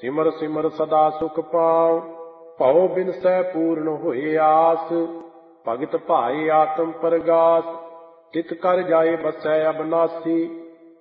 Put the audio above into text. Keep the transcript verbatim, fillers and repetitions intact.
ਸਿਮਰ ਸਿਮਰ ਸਦਾ ਸੁਖ ਪਾਉ, ਭਉ ਬਿਨਸੈ ਪੂਰਨ ਹੋਏ ਆਸ। ਭਗਤ ਭਾਏ ਆਤਮ ਪਰਗਾਸ, ਤਿਤ ਕਰ ਜਾਏ ਬਸੈ ਅਬਨਾਸੀ।